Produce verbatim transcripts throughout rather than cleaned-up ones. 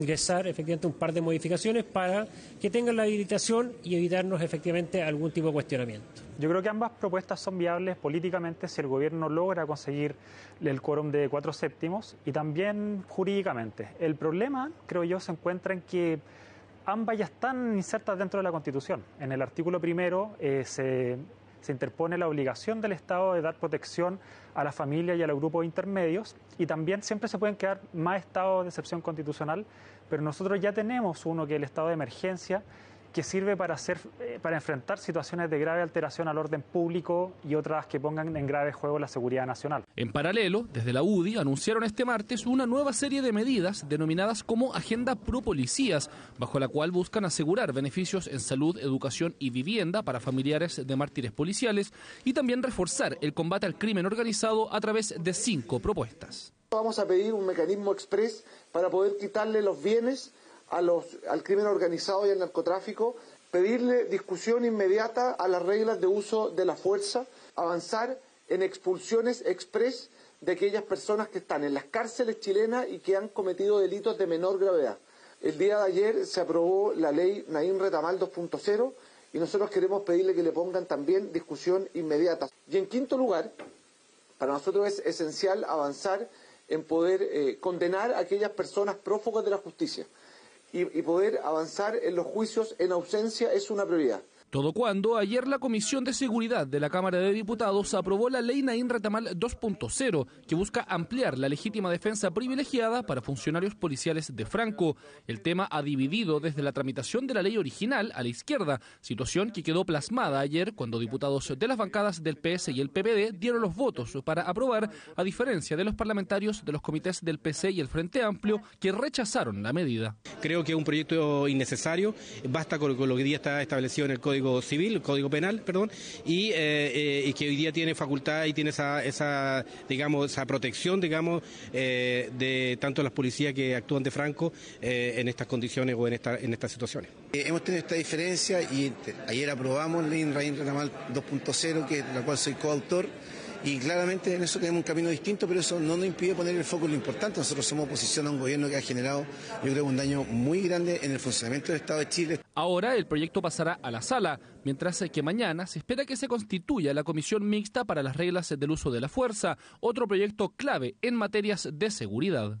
ingresar efectivamente un par de modificaciones para que tengan la habilitación y evitarnos efectivamente algún tipo de cuestionamiento. Yo creo que ambas propuestas son viables políticamente si el gobierno logra conseguir el quórum de cuatro séptimos y también jurídicamente. El problema, creo yo, se encuentra en que ambas ya están insertas dentro de la Constitución. En el artículo primero eh, se, se interpone la obligación del Estado de dar protección a la familia y a los grupos intermedios, y también siempre se pueden crear más estados de excepción constitucional, pero nosotros ya tenemos uno que es el estado de emergencia, que sirve para, hacer, eh, para enfrentar situaciones de grave alteración al orden público y otras que pongan en grave juego la seguridad nacional. En paralelo, desde la U D I anunciaron este martes una nueva serie de medidas denominadas como Agenda Pro Policías, bajo la cual buscan asegurar beneficios en salud, educación y vivienda para familiares de mártires policiales y también reforzar el combate al crimen organizado a través de cinco propuestas. Vamos a pedir un mecanismo exprés para poder quitarle los bienes A los, al crimen organizado y al narcotráfico, pedirle discusión inmediata a las reglas de uso de la fuerza, avanzar en expulsiones express de aquellas personas que están en las cárceles chilenas y que han cometido delitos de menor gravedad. El día de ayer se aprobó la ley Naín Retamal dos punto cero y nosotros queremos pedirle que le pongan también discusión inmediata. Y en quinto lugar, para nosotros es esencial avanzar en poder eh, condenar a aquellas personas prófugas de la justicia. Y, y poder avanzar en los juicios en ausencia es una prioridad. Todo cuando ayer la Comisión de Seguridad de la Cámara de Diputados aprobó la ley Naín Retamal dos punto cero, que busca ampliar la legítima defensa privilegiada para funcionarios policiales de Franco. El tema ha dividido desde la tramitación de la ley original a la izquierda, situación que quedó plasmada ayer cuando diputados de las bancadas del P S y el P P D dieron los votos para aprobar, a diferencia de los parlamentarios de los comités del P C y el Frente Amplio, que rechazaron la medida. Creo que es un proyecto innecesario, basta con lo que hoy día está establecido en el Código Civil, el Código Penal, perdón, y, eh, eh, y que hoy día tiene facultad y tiene esa, esa digamos, esa protección, digamos, eh, de tanto las policías que actúan de Franco eh, en estas condiciones o en, esta, en estas situaciones. Eh, hemos tenido esta diferencia y te, ayer aprobamos la ley Naín Retamal dos punto cero, que la cual soy coautor. Y claramente en eso tenemos un camino distinto, pero eso no nos impide poner el foco en lo importante. Nosotros somos oposición a un gobierno que ha generado, yo creo, un daño muy grande en el funcionamiento del Estado de Chile. Ahora el proyecto pasará a la sala, mientras que mañana se espera que se constituya la Comisión Mixta para las Reglas del Uso de la Fuerza, otro proyecto clave en materias de seguridad.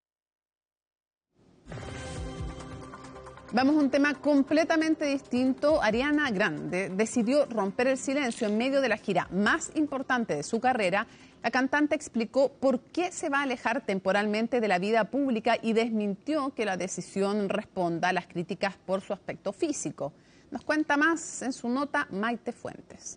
Vamos a un tema completamente distinto. Ariana Grande decidió romper el silencio en medio de la gira más importante de su carrera. La cantante explicó por qué se va a alejar temporalmente de la vida pública y desmintió que la decisión responda a las críticas por su aspecto físico. Nos cuenta más en su nota Maite Fuentes.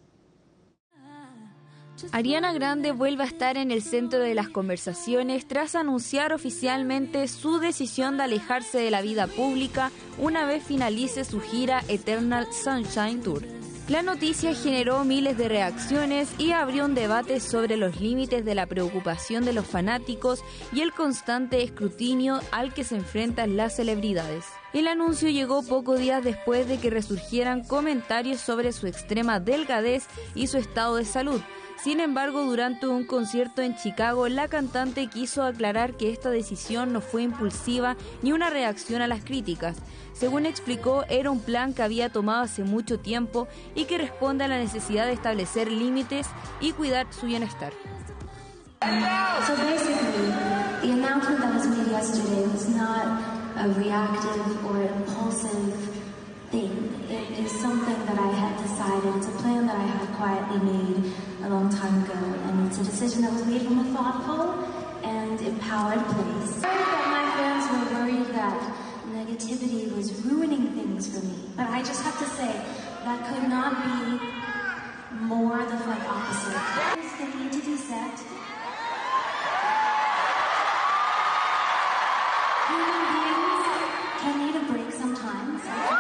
Ariana Grande vuelve a estar en el centro de las conversaciones tras anunciar oficialmente su decisión de alejarse de la vida pública una vez finalice su gira Eternal Sunshine Tour. La noticia generó miles de reacciones y abrió un debate sobre los límites de la preocupación de los fanáticos y el constante escrutinio al que se enfrentan las celebridades. El anuncio llegó pocos días después de que resurgieran comentarios sobre su extrema delgadez y su estado de salud. Sin embargo, durante un concierto en Chicago, la cantante quiso aclarar que esta decisión no fue impulsiva ni una reacción a las críticas. Según explicó, era un plan que había tomado hace mucho tiempo y que responde a la necesidad de establecer límites y cuidar su bienestar. So basically, the announcement that was made yesterday was not a reactive or impulsive thing. It is something that I had decided. It's a plan that I had quietly made a long time ago, and it's a decision that was made from a thoughtful and empowered place. I heard that my fans were worried that negativity was ruining things for me, but I just have to say that could not be more the like opposite. They need to be set. Human beings can need a break sometimes.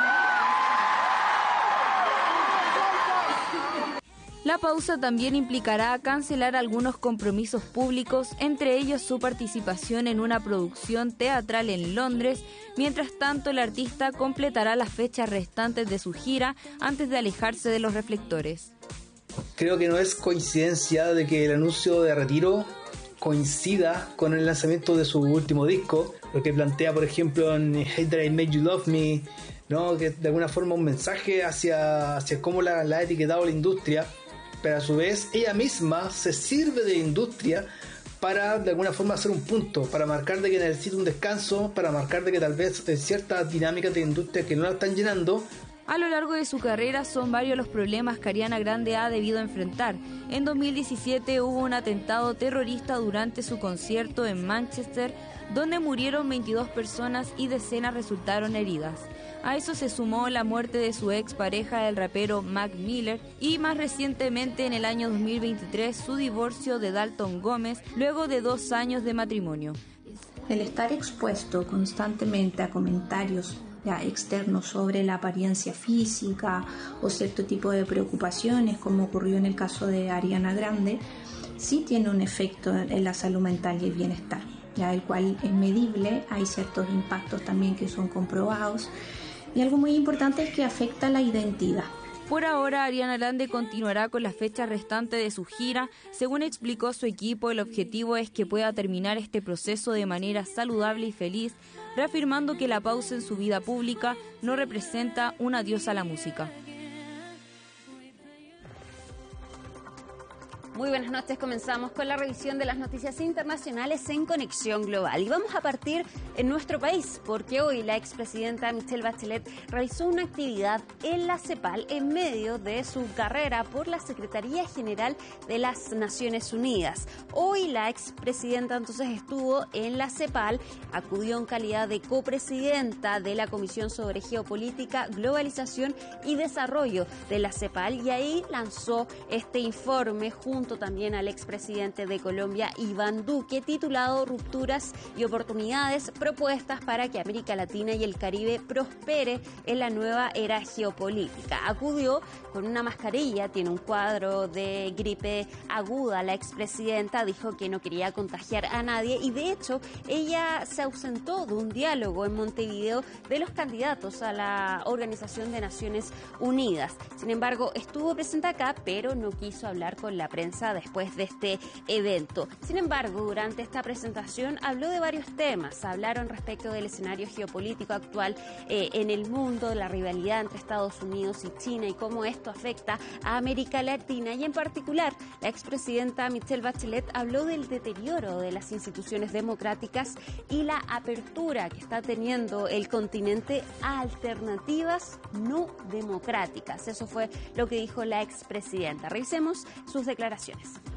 La pausa también implicará cancelar algunos compromisos públicos, entre ellos su participación en una producción teatral en Londres. Mientras tanto, el artista completará las fechas restantes de su gira antes de alejarse de los reflectores. Creo que no es coincidencia de que el anuncio de retiro coincida con el lanzamiento de su último disco, lo que plantea, por ejemplo, en Hate That I Made You Love Me, ¿no? Que de alguna forma un mensaje hacia, hacia cómo la, la ha etiquetado la industria, pero a su vez ella misma se sirve de industria para de alguna forma hacer un punto, para marcar de que necesita un descanso, para marcar de que tal vez hay ciertas dinámicas de industria que no la están llenando. A lo largo de su carrera son varios los problemas que Ariana Grande ha debido enfrentar. En dos mil diecisiete hubo un atentado terrorista durante su concierto en Manchester, donde murieron veintidós personas y decenas resultaron heridas. A eso se sumó la muerte de su expareja, el rapero Mac Miller, y más recientemente en el año dos mil veintitrés su divorcio de Dalton Gómez luego de dos años de matrimonio. El estar expuesto constantemente a comentarios ya externos sobre la apariencia física o cierto tipo de preocupaciones, como ocurrió en el caso de Ariana Grande, sí tiene un efecto en la salud mental y el bienestar, ya el cual es medible. Hay ciertos impactos también que son comprobados, y algo muy importante es que afecta la identidad. Por ahora, Ariana Grande continuará con la fecha restante de su gira. Según explicó su equipo, el objetivo es que pueda terminar este proceso de manera saludable y feliz, reafirmando que la pausa en su vida pública no representa un adiós a la música. Muy buenas noches, comenzamos con la revisión de las noticias internacionales en Conexión Global. Y vamos a partir en nuestro país, porque hoy la expresidenta Michelle Bachelet realizó una actividad en la CEPAL en medio de su carrera por la Secretaría General de las Naciones Unidas. Hoy la expresidenta entonces estuvo en la CEPAL, acudió en calidad de copresidenta de la Comisión sobre Geopolítica, Globalización y Desarrollo de la CEPAL, y ahí lanzó este informe junto también al expresidente de Colombia, Iván Duque, titulado Rupturas y oportunidades, propuestas para que América Latina y el Caribe prospere en la nueva era geopolítica. Acudió con una mascarilla, tiene un cuadro de gripe aguda. La expresidenta dijo que no quería contagiar a nadie y de hecho ella se ausentó de un diálogo en Montevideo de los candidatos a la Organización de Naciones Unidas. Sin embargo, estuvo presente acá, pero no quiso hablar con la prensa después de este evento. Sin embargo, durante esta presentación habló de varios temas. Hablaron respecto del escenario geopolítico actual eh, en el mundo, de la rivalidad entre Estados Unidos y China y cómo esto afecta a América Latina. Y en particular, la expresidenta Michelle Bachelet habló del deterioro de las instituciones democráticas y la apertura que está teniendo el continente a alternativas no democráticas. Eso fue lo que dijo la expresidenta. Revisemos sus declaraciones.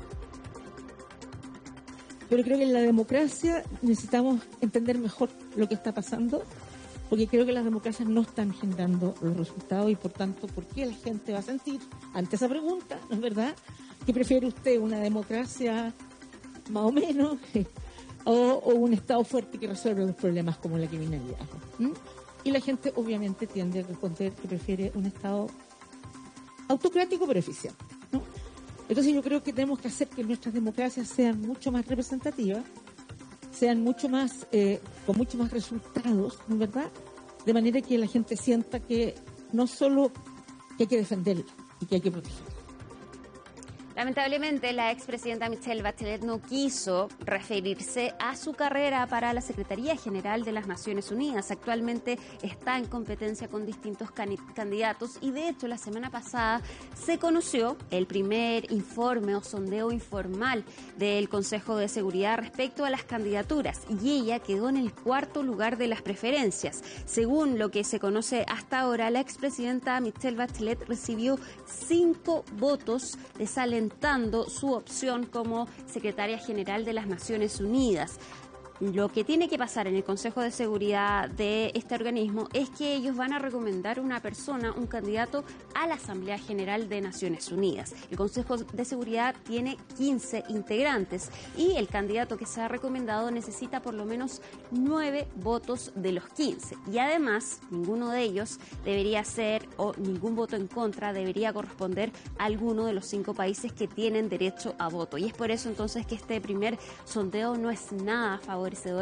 Pero creo que en la democracia necesitamos entender mejor lo que está pasando, porque creo que las democracias no están generando los resultados y por tanto, ¿por qué la gente va a sentir ante esa pregunta, no es verdad, que prefiere usted una democracia más o menos o, o un Estado fuerte que resuelve los problemas como la criminalidad? ¿Mm? Y la gente obviamente tiende a responder que prefiere un Estado autocrático pero eficiente, ¿no? Entonces yo creo que tenemos que hacer que nuestras democracias sean mucho más representativas, sean mucho más, eh, con mucho más resultados, ¿no es verdad? De manera que la gente sienta que no solo que hay que defenderla y que hay que protegerla. Lamentablemente, la expresidenta Michelle Bachelet no quiso referirse a su carrera para la Secretaría General de las Naciones Unidas. Actualmente está en competencia con distintos can- candidatos y, de hecho, la semana pasada se conoció el primer informe o sondeo informal del Consejo de Seguridad respecto a las candidaturas y ella quedó en el cuarto lugar de las preferencias. Según lo que se conoce hasta ahora, la expresidenta Michelle Bachelet recibió cinco votos, desalentando su opción como secretaria general de las Naciones Unidas. Lo que tiene que pasar en el Consejo de Seguridad de este organismo es que ellos van a recomendar una persona, un candidato a la Asamblea General de Naciones Unidas. El Consejo de Seguridad tiene quince integrantes y el candidato que se ha recomendado necesita por lo menos nueve votos de los quince. Y además, ninguno de ellos debería ser, o ningún voto en contra, debería corresponder a alguno de los cinco países que tienen derecho a voto. Y es por eso entonces que este primer sondeo no es nada favorecedor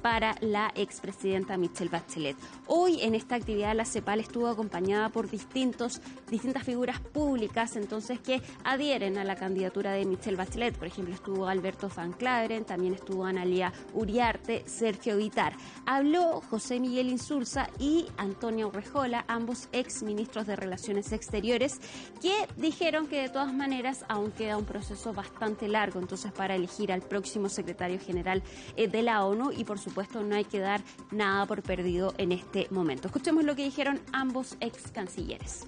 para la expresidenta Michelle Bachelet. Hoy en esta actividad la CEPAL estuvo acompañada por distintos, distintas figuras públicas entonces que adhieren a la candidatura de Michelle Bachelet. Por ejemplo, estuvo Alberto Van Claveren, también estuvo Analía Uriarte, Sergio Vitar. Habló José Miguel Insulza y Antonio Urrejola, ambos ex ministros de Relaciones Exteriores, que dijeron que de todas maneras aún queda un proceso bastante largo entonces para elegir al próximo secretario general eh, de la ONU y por supuesto no hay que dar nada por perdido en este momento. Escuchemos lo que dijeron ambos ex cancilleres.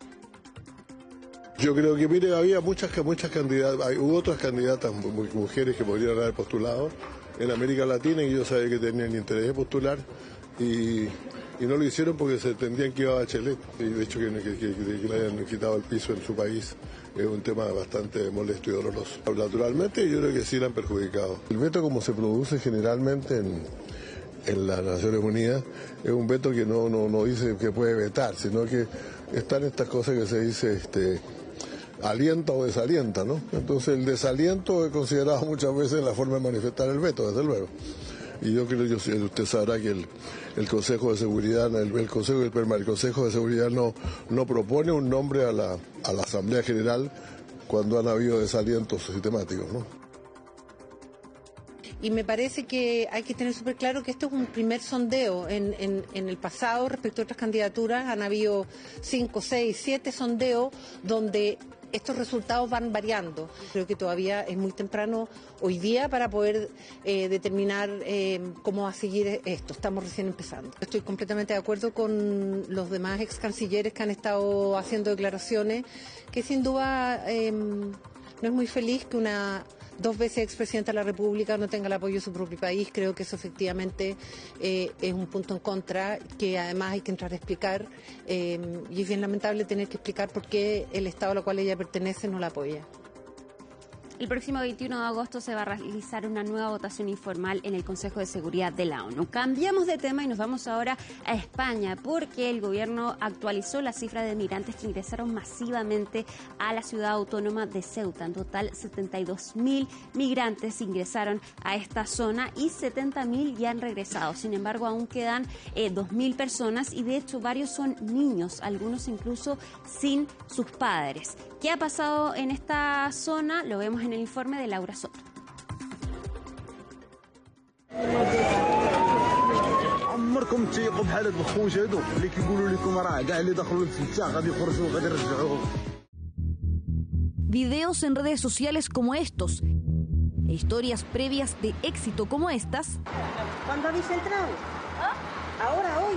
Yo creo que, mire, había muchas, muchas candidatas, hay, hubo otras candidatas, mujeres que podrían haber postulado en América Latina y yo sabía que tenían interés de postular y, y no lo hicieron porque se entendían que iba a Bachelet y de hecho que, que, que, que le hayan quitado el piso en su país es un tema bastante molesto y doloroso. Naturalmente yo creo que sí la han perjudicado. El veto como se produce generalmente en, en las Naciones Unidas es un veto que no, no, no dice que puede vetar, sino que están estas cosas que se dice este, alienta o desalienta, ¿no? Entonces el desaliento es considerado muchas veces la forma de manifestar el veto, desde luego. Y yo creo que usted sabrá que el, el Consejo de Seguridad, el, el Consejo el, el Consejo de Seguridad no, no propone un nombre a la, a la Asamblea General cuando han habido desalientos sistemáticos, ¿no? Y me parece que hay que tener súper claro que esto es un primer sondeo. En, en, en el pasado, respecto a otras candidaturas, han habido cinco, seis, siete sondeos donde estos resultados van variando. Creo que todavía es muy temprano hoy día para poder eh, determinar eh, cómo va a seguir esto. Estamos recién empezando. Estoy completamente de acuerdo con los demás ex cancilleres que han estado haciendo declaraciones, que sin duda eh, no es muy feliz que una dos veces expresidenta de la República no tenga el apoyo de su propio país. Creo que eso efectivamente eh, es un punto en contra que además hay que entrar a explicar eh, y es bien lamentable tener que explicar por qué el Estado al cual ella pertenece no la apoya. El próximo veintiuno de agosto se va a realizar una nueva votación informal en el Consejo de Seguridad de la ONU. Cambiamos de tema y nos vamos ahora a España porque el gobierno actualizó la cifra de migrantes que ingresaron masivamente a la ciudad autónoma de Ceuta. En total, setenta y dos mil migrantes ingresaron a esta zona y setenta mil ya han regresado. Sin embargo, aún quedan eh, dos mil personas y de hecho varios son niños, algunos incluso sin sus padres. ¿Qué ha pasado en esta zona? Lo vemos en el informe de Laura Soto. Videos en redes sociales como estos, e historias previas de éxito como estas. ¿Cuándo habéis entrado? Ahora, hoy.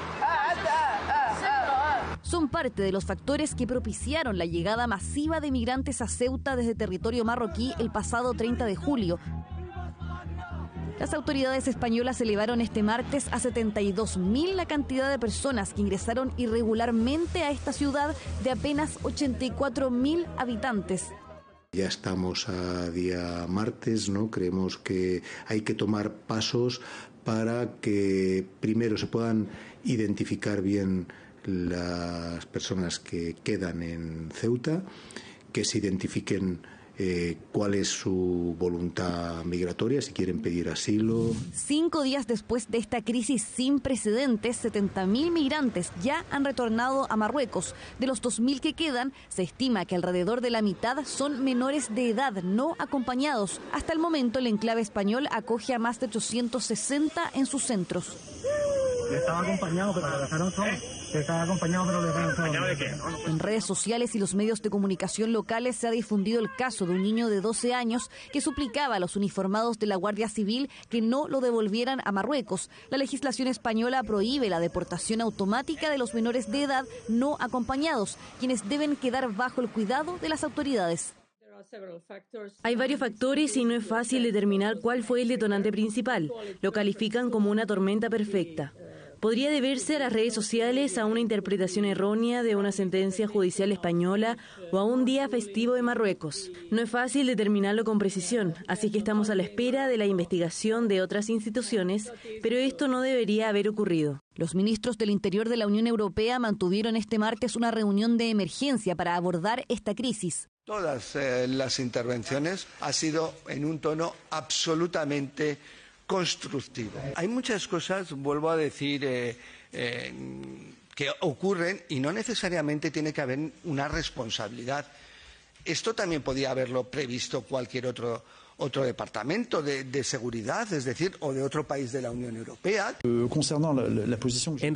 Son parte de los factores que propiciaron la llegada masiva de migrantes a Ceuta desde territorio marroquí el pasado treinta de julio. Las autoridades españolas elevaron este martes a setenta y dos mil la cantidad de personas que ingresaron irregularmente a esta ciudad de apenas ochenta y cuatro mil habitantes. Ya estamos a día martes, ¿no? Creemos que hay que tomar pasos para que primero se puedan identificar bien las personas que quedan en Ceuta, que se identifiquen eh, cuál es su voluntad migratoria, si quieren pedir asilo. Cinco días después de esta crisis sin precedentes, setenta mil migrantes ya han retornado a Marruecos. De los dos mil que quedan, se estima que alrededor de la mitad son menores de edad no acompañados. Hasta el momento, el enclave español acoge a más de ochocientos sesenta en sus centros. Estaba acompañado, pero lo dejaron solo. Estaba acompañado, pero lo dejaron solo. En redes sociales y los medios de comunicación locales se ha difundido el caso de un niño de doce años que suplicaba a los uniformados de la Guardia Civil que no lo devolvieran a Marruecos. La legislación española prohíbe la deportación automática de los menores de edad no acompañados, quienes deben quedar bajo el cuidado de las autoridades. Hay varios factores y no es fácil determinar cuál fue el detonante principal. Lo califican como una tormenta perfecta. Podría deberse a las redes sociales, a una interpretación errónea de una sentencia judicial española o a un día festivo de Marruecos. No es fácil determinarlo con precisión, así que estamos a la espera de la investigación de otras instituciones, pero esto no debería haber ocurrido. Los ministros del Interior de la Unión Europea mantuvieron este martes una reunión de emergencia para abordar esta crisis. Todas eh, las intervenciones han sido en un tono absolutamente constructivo. Hay muchas cosas, vuelvo a decir, eh, eh, que ocurren y no necesariamente tiene que haber una responsabilidad. Esto también podía haberlo previsto cualquier otro, otro departamento de, de seguridad, es decir, o de otro país de la Unión Europea. En